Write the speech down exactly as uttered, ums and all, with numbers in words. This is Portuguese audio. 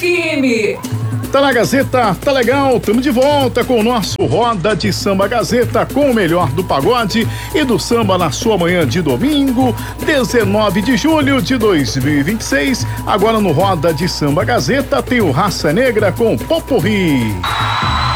M. Tá na Gazeta, tá legal, estamos de volta com o nosso Roda de Samba Gazeta com o melhor do pagode e do samba na sua manhã de domingo, dezenove de julho de dois mil e vinte e seis. Agora no Roda de Samba Gazeta tem o Raça Negra com Popurrí.